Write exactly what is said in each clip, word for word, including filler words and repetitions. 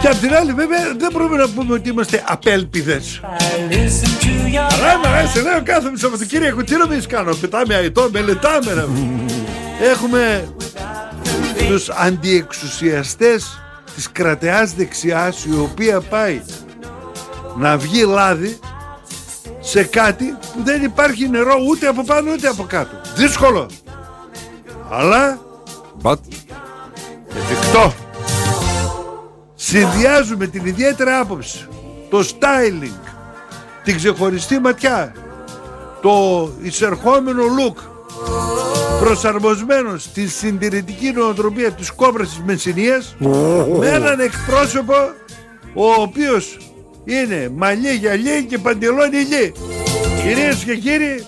απ' την άλλη βέβαια δεν μπορούμε να πούμε ότι είμαστε απέλπιδες. Αλλά μ' αρέσει, λέω κάθε Σαββατοκύριακο, τι νομίζεις κάνω, πετάμε αητό, μελετάμε. Έχουμε τους αντιεξουσιαστές της κρατεάς δεξιάς, η οποία πάει να βγει λάδι σε κάτι που δεν υπάρχει νερό ούτε από πάνω ούτε από κάτω. Δύσκολο, αλλά But... εφικτό. Συνδυάζουμε την ιδιαίτερη άποψη, το styling, την ξεχωριστή ματιά, το εισερχόμενο look προσαρμοσμένο στη συντηρητική νοοτροπία της κόμπρας της Μεσσηνίας, με έναν εκπρόσωπο ο οποίος είναι μαλλί γυαλί και παντελόνι ηλί. Κυρίες και κύριοι,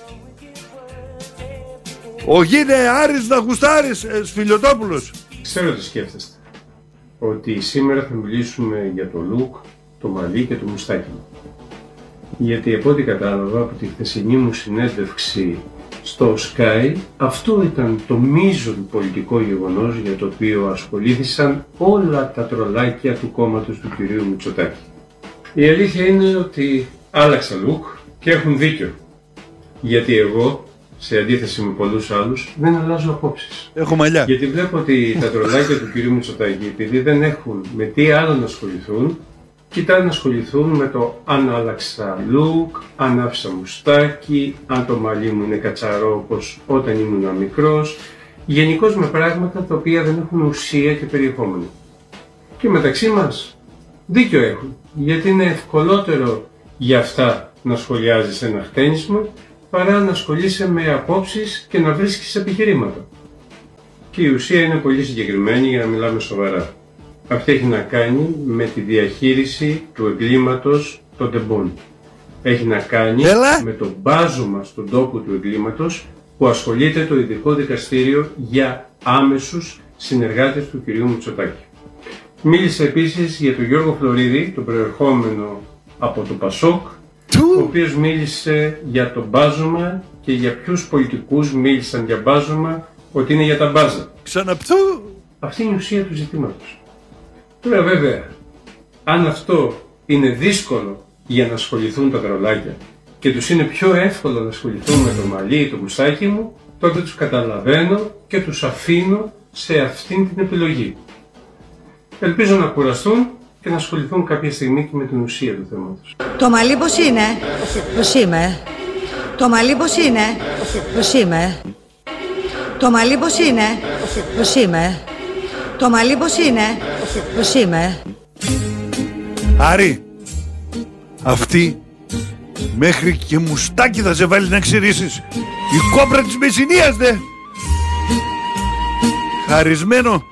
ο γίνε Άρης να γουστάρεις, ε, Σφιλιωτόπουλος. Ξέρω τι σκέφτεστε. Ότι σήμερα θα μιλήσουμε για το look, το μαλλί και το μουστάκι μου. Γιατί από ό,τι κατάλαβα από τη χθεσινή μου συνέντευξη στο Sky, αυτό ήταν το μείζον πολιτικό γεγονός για το οποίο ασχολήθησαν όλα τα τρολάκια του κόμματος του κυρίου Μητσοτάκη. Η αλήθεια είναι ότι άλλαξα look και έχουν δίκιο. Γιατί εγώ, σε αντίθεση με πολλούς άλλους, δεν αλλάζω απόψεις. Έχω μαλλιά. Γιατί βλέπω ότι τα τρολάκια του κυρίου Μητσοτάκη, επειδή δεν έχουν με τι άλλο να ασχοληθούν, κοιτάνε να ασχοληθούν με το αν άλλαξα look, αν άφησα μουστάκι, αν το μαλλί μου είναι κατσαρό όπως όταν ήμουν μικρός, γενικώς με πράγματα τα οποία δεν έχουν ουσία και περιεχόμενο. Και μεταξύ μας δίκιο έχουν, γιατί είναι ευκολότερο για αυτά να σχολιάζεις ένα χτένισμα παρά να ασχολείσαι με απόψεις και να βρίσκεις επιχειρήματα. Και η ουσία είναι πολύ συγκεκριμένη για να μιλάμε σοβαρά. Αυτή έχει να κάνει με τη διαχείριση του εγκλήματος των τεμπών. Έχει να κάνει Έλα. με το μπάζωμα στον τόπο του εγκλήματος που ασχολείται το ειδικό δικαστήριο για άμεσους συνεργάτες του κυρίου Μητσοτάκη. Μίλησε επίσης για τον Γιώργο Φλωρίδη, τον προερχόμενο από το Πασόκ, ο οποίος μίλησε για το μπάζωμα και για ποιους πολιτικούς μίλησαν για μπάζωμα, ότι είναι για τα μπάζα. Ξαναπτού. Αυτή είναι η ουσία του ζητήματος. Τώρα βέβαια, αν αυτό είναι δύσκολο για να ασχοληθούν τα τρολάκια και τους είναι πιο εύκολο να ασχοληθούν με το μαλλί ή το μουστάκι μου, τότε τους καταλαβαίνω και τους αφήνω σε αυτήν την επιλογή. Ελπίζω να κουραστούν και να ασχοληθούν κάποια στιγμή και με την ουσία του θέματος. Το μαλλί πώς είναι? Πώς είμαι? Το μαλλί πώς είναι? Πώς είμαι? Το μαλλί πώς είναι? Πώς είμαι? Το μαλλί πώς είναι? Πώς είμαι? Άρη, αυτή μέχρι και μουστάκι θα σε βάλει να ξυρίσεις. Η κόμπρα της Μεσσηνίας, δε. Χαρισμένο